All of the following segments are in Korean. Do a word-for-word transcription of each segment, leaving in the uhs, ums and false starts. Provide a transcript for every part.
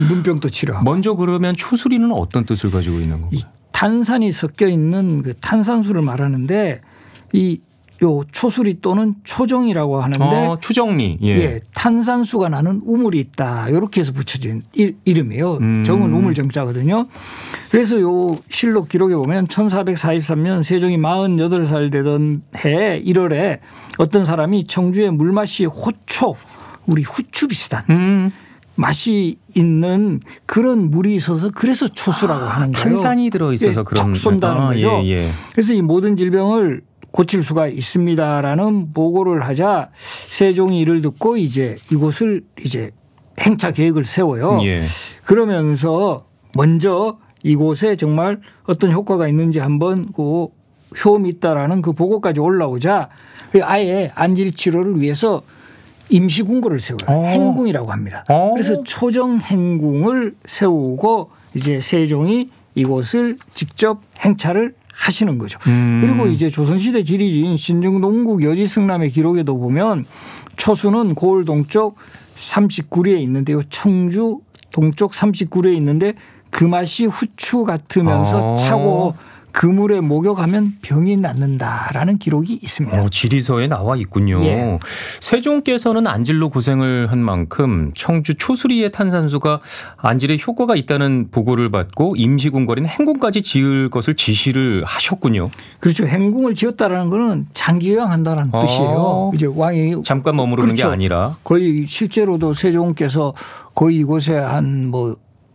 눈병도 치료하고. 먼저 그러면 초수리는 어떤 뜻을 가지고 있는 건가요? 이 탄산이 섞여 있는 그 탄산수를 말하는데 이 요 초수리 또는 초정이라고 하는데 어, 초정리. 예. 예, 탄산수가 나는 우물이 있다. 이렇게 해서 붙여진 일, 이름이에요. 음. 정은 우물 정자거든요. 그래서 요 실록 기록에 보면 천사백사십삼 년 세종이 마흔여덟 살 되던 해 일월에 어떤 사람이 청주에 물맛이 호초, 우리 후추 비슷한 음. 맛이 있는 그런 물이 있어서 그래서 초수라고 하는 거예요. 탄산이 들어있어서 예, 그런. 톡 쏜다는 아, 거죠. 예, 예. 그래서 이 모든 질병을 고칠 수가 있습니다라는 보고를 하자 세종이 이를 듣고 이제 이곳을 이제 행차 계획을 세워요. 예. 그러면서 먼저 이곳에 정말 어떤 효과가 있는지 한번 그 효험이 있다라는 그 보고까지 올라오자 아예 안질 치료를 위해서 임시궁궐을 세워요. 오. 행궁이라고 합니다. 오. 그래서 초정행궁을 세우고 이제 세종이 이곳을 직접 행차를 하시는 거죠. 음. 그리고 이제 조선시대 지리지인 신정동국 여지승람의 기록에도 보면 초수는 고을 동쪽 삼십구 리에 있는데요. 청주 동쪽 삼십구 리에 있는데 그 맛이 후추 같으면서 아. 차고 그 물에 목욕하면 병이 낫는다라는 기록이 있습니다. 어, 지리서에 나와 있군요. 예. 세종께서는 안질로 고생을 한 만큼 청주 초수리의 탄산수가 안질에 효과가 있다는 보고를 받고 임시궁궐인 행궁까지 지을 것을 지시를 하셨군요. 그렇죠. 행궁을 지었다라는 거는 장기 요양한다는 어. 뜻이에요. 이제 왕이 잠깐 머무르는 그렇죠. 게 아니라. 거의 실제로도 세종께서 거의 이곳에 한 뭐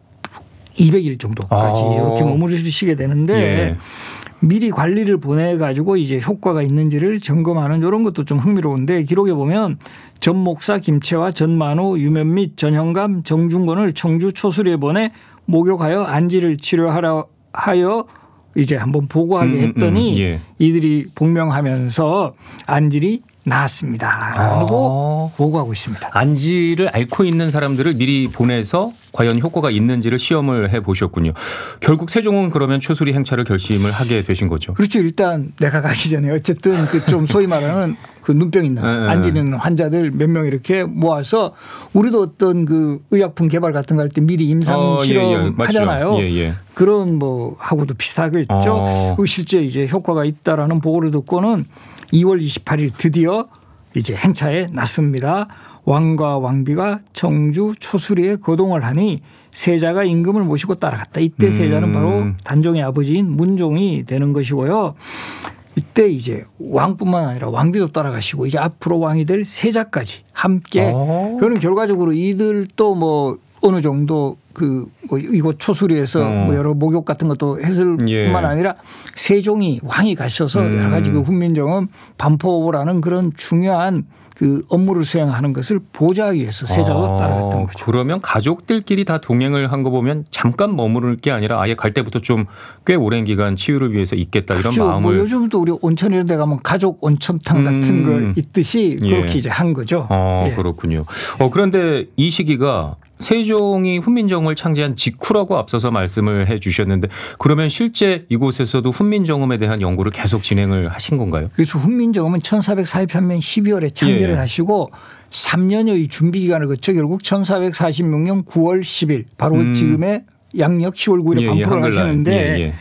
이백 일 정도까지 아. 이렇게 머무르시게 되는데 예. 미리 관리를 보내 가지고 이제 효과가 있는지를 점검하는 이런 것도 좀 흥미로운데 기록에 보면 전목사 김채와 전만호 유면 및 전형감 정중권을 청주 초수리에 보내 목욕하여 안질을 치료하라 하여 이제 한번 보고하게 했더니 음, 음, 예. 이들이 복명하면서 안질이 나았습니다라고 아. 보고하고 있습니다. 안질을 앓고 있는 사람들을 미리 보내서 과연 효과가 있는지를 시험을 해 보셨군요. 결국 세종은 그러면 초수리 행차를 결심을 하게 되신 거죠. 그렇죠. 일단 내가 가기 전에 어쨌든 그 좀 소위 말하는 그 눈병 있는 안질 있는 환자들 몇 명 이렇게 모아서 우리도 어떤 그 의약품 개발 같은 거 할 때 미리 임상 어, 실험 예, 예. 하잖아요. 예, 예. 그런 뭐 하고도 비슷하겠죠. 어. 그리고 실제 이제 효과가 있다라는 보고를 듣고는 이월 이십팔일 드디어 이제 행차에 났습니다. 왕과 왕비가 청주 초수리에 거동을 하니 세자가 임금을 모시고 따라갔다. 이때 음. 세자는 바로 단종의 아버지인 문종이 되는 것이고요. 이때 이제 왕뿐만 아니라 왕비도 따라가시고 이제 앞으로 왕이 될 세자까지 함께 어. 그는 결과적으로 이들도 뭐 어느 정도 그 뭐 이곳 초수리에서 어. 뭐 여러 목욕 같은 것도 했을 예. 뿐만 아니라 세종이 왕이 가셔서 음. 여러 가지 그 훈민정음 반포라는 그런 중요한 그 업무를 수행하는 것을 보좌하기 위해서 세자도 아, 따라갔던 거죠. 그러면 가족들끼리 다 동행을 한 거 보면 잠깐 머무를 게 아니라 아예 갈 때부터 좀 꽤 오랜 기간 치유를 위해서 있겠다 그렇죠. 이런 마음을. 뭐 요즘도 우리 온천 이런 데 가면 가족 온천탕 같은 음. 거 있듯이 그렇게 예. 이제 한 거죠. 어, 예. 그렇군요. 어, 그런데 이 시기가 세종이 훈민정음을 창제한 직후라고 앞서서 말씀을 해 주셨는데 그러면 실제 이곳에서도 훈민정음에 대한 연구를 계속 진행을 하신 건가요? 그래서 훈민정음은 천사백사십삼 년 십이월에 창제를 예. 하시고 삼 년여의 준비 기간을 거쳐 결국 천사백사십육 년 구월 십일 바로 음. 지금의 양력 시월 구일에 예, 예, 반포를 한글날. 하시는데 예, 예.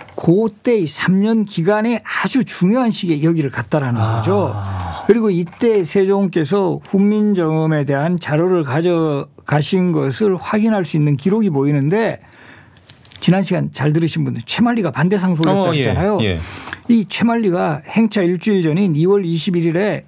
그때 이 삼 년 기간에 아주 중요한 시기에 여기를 갔다라는 아. 거죠. 그리고 이때 세종께서 훈민정음에 대한 자료를 가져가신 것을 확인할 수 있는 기록이 보이는데 지난 시간 잘 들으신 분들 최만리가 반대상소를 했다 어, 예, 했잖아요. 예. 이 최만리가 행차 일주일 전인 이월 이십일일에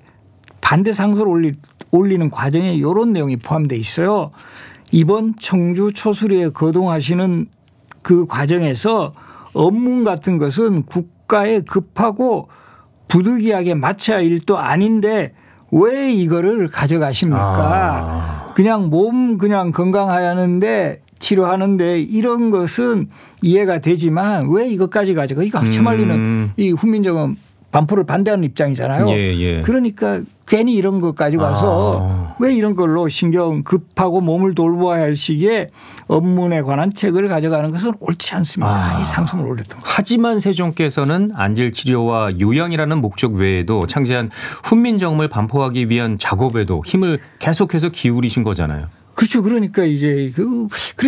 반대상소를 올리, 올리는 과정에 이런 내용이 포함되어 있어요. 이번 청주 초수리에 거동하시는 그 과정에서 업무 같은 것은 국가에 급하고 부득이하게 마쳐야 할 일도 아닌데 왜 이거를 가져가십니까? 아. 그냥 몸 그냥 건강하는데 치료하는데 이런 것은 이해가 되지만 왜 이것까지 가져가? 이거 최만리는 음. 이 훈민정음 반포를 반대하는 입장이잖아요. 예, 예. 그러니까 괜히 이런 것 가지고 와서 아. 왜 이런 걸로 신경 급하고 몸을 돌보아야 할 시기에 업문에 관한 책을 가져가는 것은 옳지 않습니다. 아. 이 상소를 올렸던 거죠. 하지만 세종께서는 안질 치료와 요양이라는 목적 외에도 창제한 훈민정음을 반포하기 위한 작업에도 힘을 계속해서 기울이신 거잖아요. 그렇죠. 그러니까 이제 그